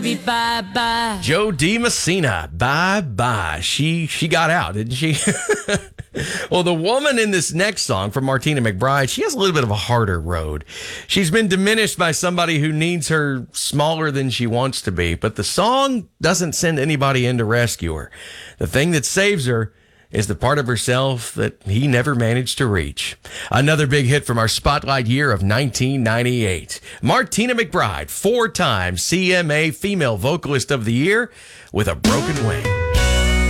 Bye-bye. Joe D. Messina, bye-bye. She got out, didn't she? Well, the woman in this next song from Martina McBride, she has a little bit of a harder road. She's been diminished by somebody who needs her smaller than she wants to be, but the song doesn't send anybody in to rescue her. The thing that saves her is the part of herself that he never managed to reach. Another big hit from our spotlight year of 1998. Martina McBride, 4-time CMA Female Vocalist of the Year with A Broken Wing.